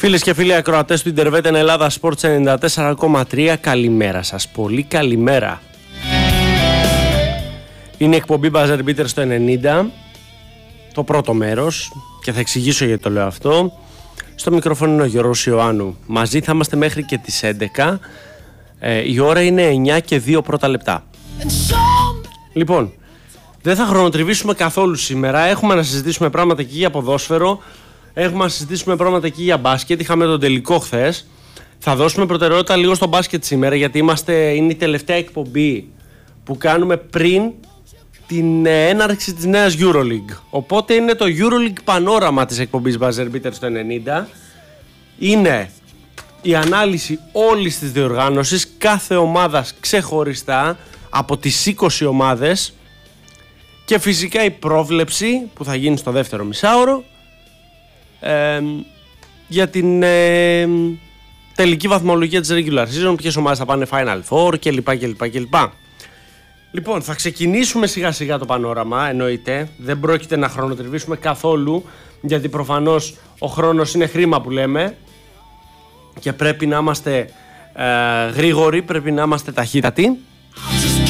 Φίλες και φίλοι ακροατές του Interveten Ελλάδα Sports 94,3, καλημέρα σας, πολύ καλημέρα. Είναι εκπομπή Buzzer Beater στο 90, το πρώτο μέρος, και θα εξηγήσω γιατί το λέω αυτό. Στο μικρόφωνο είναι ο Γιώργος Ιωάννου. Μαζί θα είμαστε μέχρι και τις 11. Η ώρα είναι 9 και 2 πρώτα λεπτά. Λοιπόν, δεν θα χρονοτριβήσουμε καθόλου σήμερα. Έχουμε να συζητήσουμε πράγματα και για ποδόσφαιρο. Έχουμε να συζητήσουμε πράγματα και για μπάσκετ. Είχαμε τον τελικό χθες. Θα δώσουμε προτεραιότητα λίγο στο μπάσκετ σήμερα, γιατί είναι η τελευταία εκπομπή που κάνουμε πριν την έναρξη της νέας EuroLeague. Οπότε είναι το EuroLeague πανόραμα της εκπομπής Buzzer Beater στο 90. Είναι η ανάλυση όλης της διοργάνωσης, κάθε ομάδας ξεχωριστά από τις 20 ομάδες, και φυσικά η πρόβλεψη που θα γίνει στο δεύτερο μισάωρο για την τελική βαθμολογία της regular season, ποιες ομάδες θα πάνε Final Four κλπ. Λοιπόν, θα ξεκινήσουμε σιγά σιγά το πανόραμα, εννοείται. Δεν πρόκειται να χρονοτριβήσουμε καθόλου, γιατί προφανώς ο χρόνος είναι χρήμα που λέμε και πρέπει να είμαστε γρήγοροι, πρέπει να είμαστε ταχύτατοι.